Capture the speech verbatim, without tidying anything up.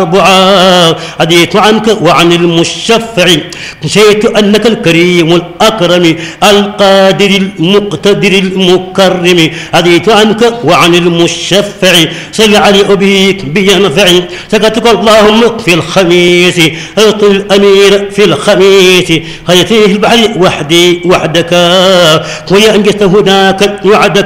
أديت عنك وعن المشفع نسيت أنك الكريم الأكرم القادر المقتدر المكرم أديت عنك وعن المشفع صل على أبيك بينفع سكتك اللهم في الخميس ألقي الأمير في الخميس هيتيه البحر وحدي وحدك ويا أنجزت هناك وعدك